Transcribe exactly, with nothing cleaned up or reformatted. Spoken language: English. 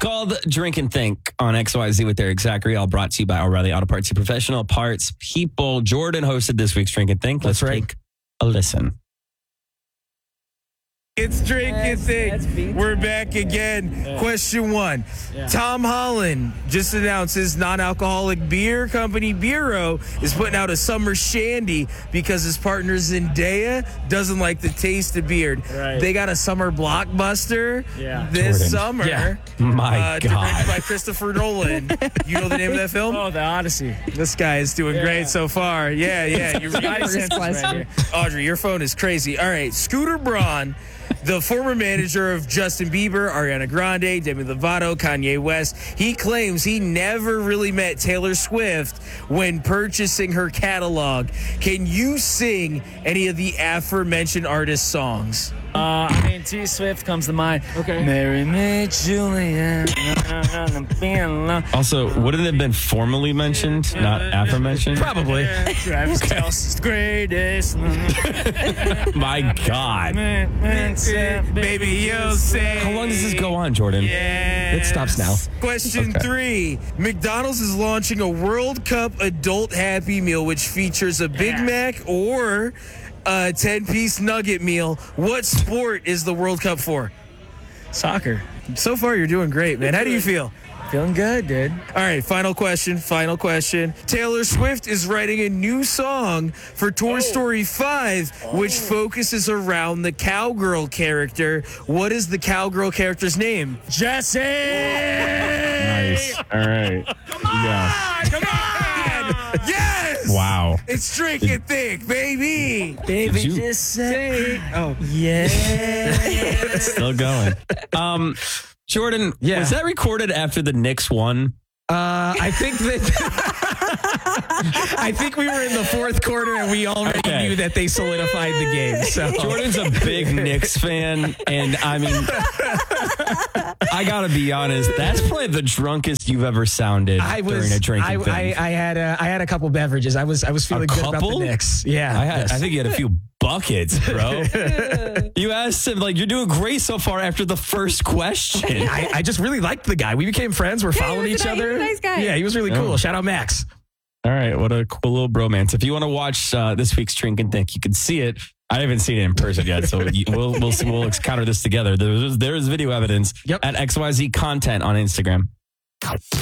called Drink and Think on X Y Z with Eric Zachary, all brought to you by O'Reilly Auto Parts, your professional parts people. Jordan hosted this week's Drink and Think. Let's That's right. take a listen. It's Drink and Yes, Think. that's beat. We're back again. Yeah. Question one. Yeah. Tom Holland just announced his non-alcoholic beer company, Bureau, is putting out a summer shandy because his partner Zendaya doesn't like the taste of beer. Right. They got a summer blockbuster Yeah. this Jordan. summer. Yeah. My uh, Directed God. by Christopher Nolan. You know the name of that film? Oh, the Odyssey. This guy is doing Yeah. great so far. Yeah, yeah. You're First question. Audrey, your phone is crazy. All right, Scooter Braun, the former manager of Justin Bieber, Ariana Grande, Demi Lovato, Kanye West, he claims he never really met Taylor Swift when purchasing her catalog. Can you sing any of the aforementioned artist songs? Uh, I mean, T Swift comes to mind. Okay. Mary me Julia. Also, wouldn't it have been formally mentioned, not aforementioned? Probably. Travis Kelce's greatest. My God. Baby, you'll say. How long does this go on, Jordan? Yeah. It stops now. Question three. McDonald's is launching a World Cup adult Happy Meal, which features a Big Yeah. Mac or a ten-piece nugget meal. What sport is the World Cup for? Soccer. So far, you're doing great, man. How do you feel? Feeling good, dude. All right, final question, final question. Taylor Swift is writing a new song for Toy Story five, which focuses around the cowgirl character. What is the cowgirl character's name? Jesse! Nice. All right. Yeah. Come on! Yes! Wow. It's Drink and Think, baby! Baby, you- just say. Oh, Yeah. Still going. Um, Jordan, Yeah. was that recorded after the Knicks won? Uh, I think that I think we were in the fourth quarter and we already Okay. knew that they solidified the game. So Jordan's a big Knicks fan, and I mean, I gotta be honest, that's probably the drunkest you've ever sounded I was during a drinking I, thing. I, I had a, I had a couple beverages. I was I was feeling good about couple? the Knicks. Yeah, I, had, yes. I think you had a few buckets, bro. You asked him, like, you're doing great so far after the first question. I, I just really liked the guy. We became friends. We're Yeah, he following was each a nice- he other. was a nice guy. Yeah, he was really Oh. cool. Shout out Max. All right, what a cool little bromance. If you want to watch uh, this week's Drink and Think, you can see it. I haven't seen it in person yet, so you- we'll we'll see, we'll counter this together. There's there is video evidence Yep. at X Y Z Content on Instagram.